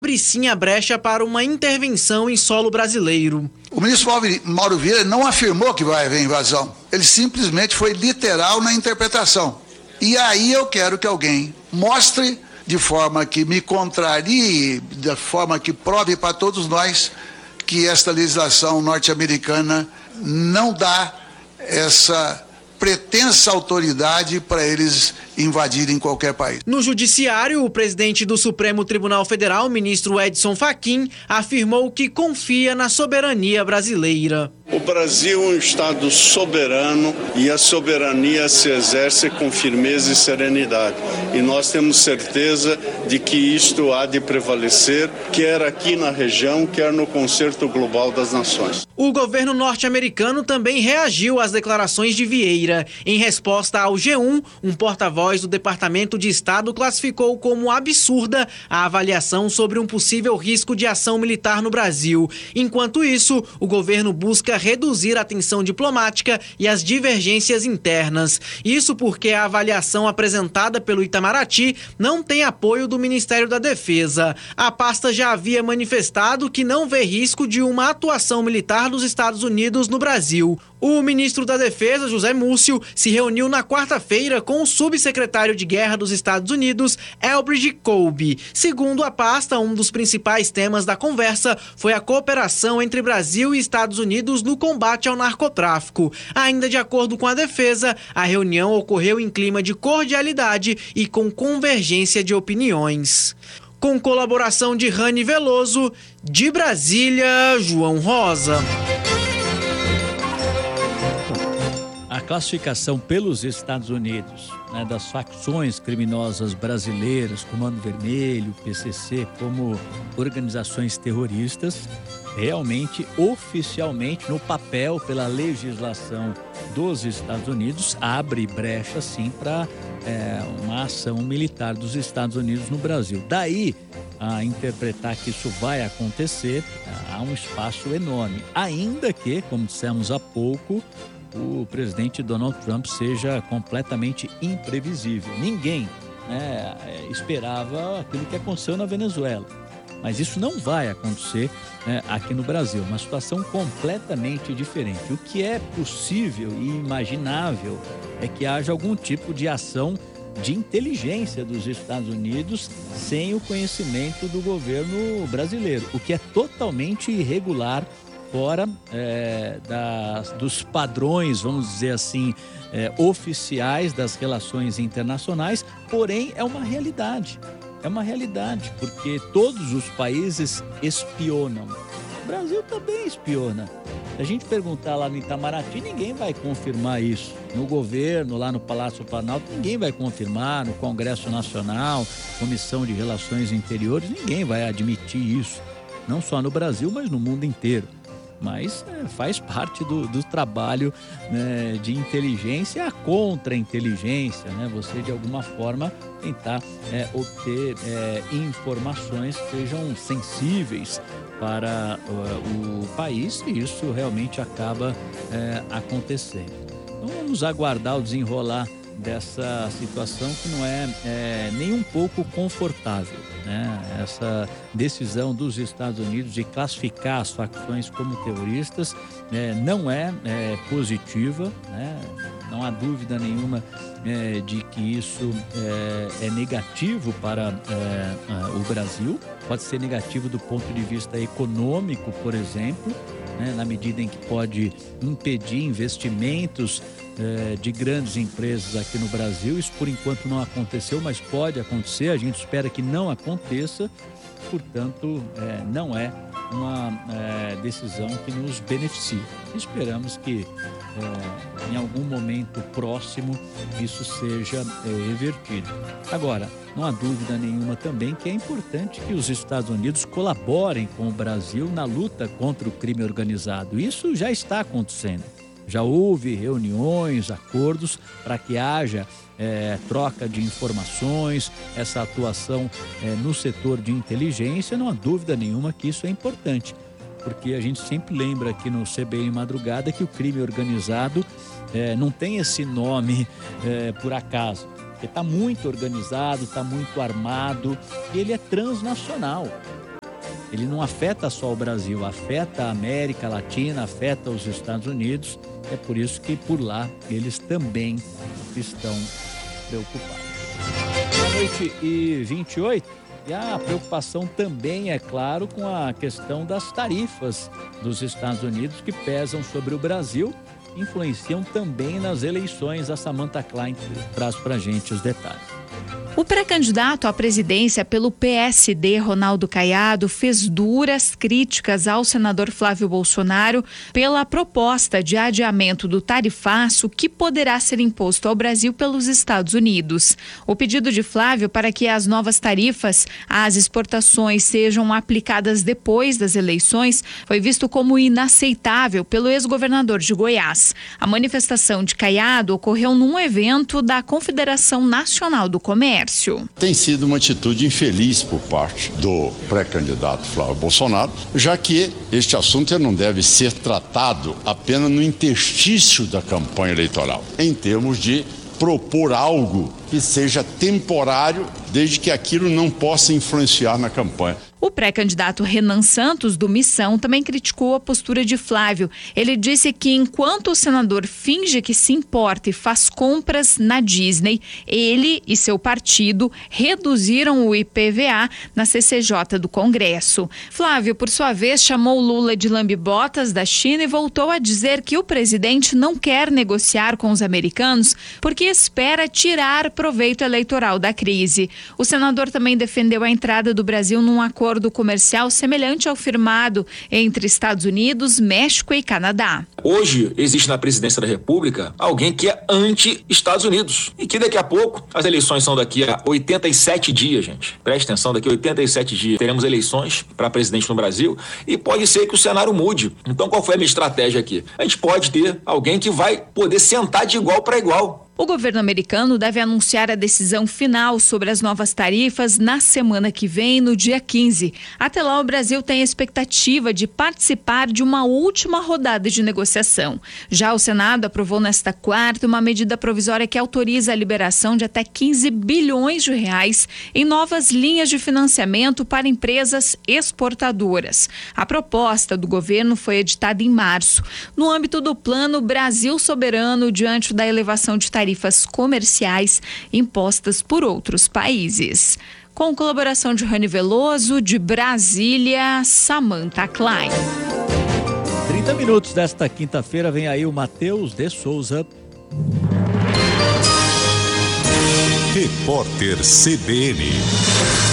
abre sim a brecha para uma intervenção em solo brasileiro. O ministro Mauro Vieira não afirmou que vai haver invasão. Ele simplesmente foi literal na interpretação. E aí eu quero que alguém mostre de forma que me contrarie, de forma que prove para todos nós que esta legislação norte-americana não dá essa pretensa autoridade para eles invadirem qualquer país. No judiciário, o presidente do Supremo Tribunal Federal, ministro Edson Fachin, afirmou que confia na soberania brasileira. O Brasil é um Estado soberano e a soberania se exerce com firmeza e serenidade. E nós temos certeza de que isto há de prevalecer, quer aqui na região, quer no Concerto Global das Nações. O governo norte-americano também reagiu às declarações de Vieira. Em resposta ao G1, um porta-voz do Departamento de Estado classificou como absurda a avaliação sobre um possível risco de ação militar no Brasil. Enquanto isso, o governo busca reduzir a tensão diplomática e as divergências internas. Isso porque a avaliação apresentada pelo Itamaraty não tem apoio do Ministério da Defesa. A pasta já havia manifestado que não vê risco de uma atuação militar dos Estados Unidos no Brasil. O ministro da Defesa, José Múcio, se reuniu na quarta-feira com o subsecretário de Guerra dos Estados Unidos, Elbridge Colby. Segundo a pasta, um dos principais temas da conversa foi a cooperação entre Brasil e Estados Unidos no combate ao narcotráfico. Ainda de acordo com a Defesa, a reunião ocorreu em clima de cordialidade e com convergência de opiniões. Com colaboração de Rani Veloso, de Brasília, João Rosa. A classificação pelos Estados Unidos, né, das facções criminosas brasileiras, Comando Vermelho, PCC, como organizações terroristas, realmente, oficialmente, no papel, pela legislação dos Estados Unidos, abre brecha, sim, para uma ação militar dos Estados Unidos no Brasil. Daí, a interpretar que isso vai acontecer, há um espaço enorme. Ainda que, como dissemos há pouco, o presidente Donald Trump seja completamente imprevisível. Ninguém, esperava aquilo que aconteceu na Venezuela. Mas isso não vai acontecer aqui no Brasil. Uma situação completamente diferente. O que é possível e imaginável é que haja algum tipo de ação de inteligência dos Estados Unidos sem o conhecimento do governo brasileiro, o que é totalmente irregular, fora dos padrões, vamos dizer assim, oficiais das relações internacionais, porém é uma realidade. É uma realidade, porque todos os países espionam. O Brasil também espiona. Se a gente perguntar lá no Itamaraty, ninguém vai confirmar isso. No governo, lá no Palácio Planalto, ninguém vai confirmar. No Congresso Nacional, Comissão de Relações Interiores, ninguém vai admitir isso. Não só no Brasil, mas no mundo inteiro. Mas faz parte do trabalho, né, de inteligência, a contra-inteligência, né? Você, de alguma forma, tentar obter informações que sejam sensíveis para o país, e isso realmente acaba acontecendo. Então, vamos aguardar o desenrolar dessa situação que não é nem um pouco confortável, né? Essa decisão dos Estados Unidos de classificar as facções como terroristas não é positiva, né? Não há dúvida nenhuma de que isso é negativo para o Brasil. Pode ser negativo do ponto de vista econômico, por exemplo, né? Na medida em que pode impedir investimentos de grandes empresas aqui no Brasil. Isso por enquanto não aconteceu, mas pode acontecer. A gente espera que não aconteça. Portanto, não é uma decisão que nos beneficia. Esperamos que em algum momento próximo isso seja revertido. Agora, não há dúvida nenhuma também que é importante que os Estados Unidos colaborem com o Brasil na luta contra o crime organizado. Isso já está acontecendo. Já houve reuniões, acordos para que haja troca de informações, essa atuação no setor de inteligência. Não há dúvida nenhuma que isso é importante, porque a gente sempre lembra aqui no CBN Madrugada que o crime organizado não tem esse nome por acaso, porque está muito organizado, está muito armado, e ele é transnacional. ele não afeta só o Brasil, afeta a América Latina, afeta os Estados Unidos. É por isso que por lá eles também estão preocupados. Meia-noite e 28. E a preocupação também, é claro, com a questão das tarifas dos Estados Unidos que pesam sobre o Brasil, influenciam também nas eleições. A Samantha Klein traz pra gente os detalhes. O pré-candidato à presidência pelo PSD, Ronaldo Caiado, fez duras críticas ao senador Flávio Bolsonaro pela proposta de adiamento do tarifaço que poderá ser imposto ao Brasil pelos Estados Unidos. O pedido de Flávio para que as novas tarifas às exportações sejam aplicadas depois das eleições foi visto como inaceitável pelo ex-governador de Goiás. A manifestação de Caiado ocorreu num evento da Confederação Nacional do Comércio. Tem sido uma atitude infeliz por parte do pré-candidato Flávio Bolsonaro, já que este assunto não deve ser tratado apenas no interstício da campanha eleitoral, em termos de propor algo que seja temporário, desde que aquilo não possa influenciar na campanha. O pré-candidato Renan Santos, do Missão, também criticou a postura de Flávio. Ele disse que enquanto o senador finge que se importa e faz compras na Disney, ele e seu partido reduziram o IPVA na CCJ do Congresso. Flávio, por sua vez, chamou Lula de lambe-botas da China e voltou a dizer que o presidente não quer negociar com os americanos porque espera tirar proveito eleitoral da crise. O senador também defendeu a entrada do Brasil num acordo comercial semelhante ao firmado entre Estados Unidos, México e Canadá. Hoje existe na presidência da República alguém que é anti-Estados Unidos e que daqui a pouco, as eleições são daqui a 87 dias, gente. Preste atenção, daqui a 87 dias teremos eleições para presidente no Brasil e pode ser que o cenário mude. Então qual foi a minha estratégia aqui? A gente pode ter alguém que vai poder sentar de igual para igual. O governo americano deve anunciar a decisão final sobre as novas tarifas na semana que vem, no dia 15. Até lá, o Brasil tem a expectativa de participar de uma última rodada de negociação. Já o Senado aprovou nesta quarta uma medida provisória que autoriza a liberação de até 15 bilhões de reais em novas linhas de financiamento para empresas exportadoras. A proposta do governo foi editada em março, no âmbito do Plano Brasil Soberano, diante da elevação de tarifas comerciais impostas por outros países. Com colaboração de Rani Veloso, de Brasília, Samantha Klein. 30 minutos desta quinta-feira, vem aí o Matheus de Souza. Repórter CBN.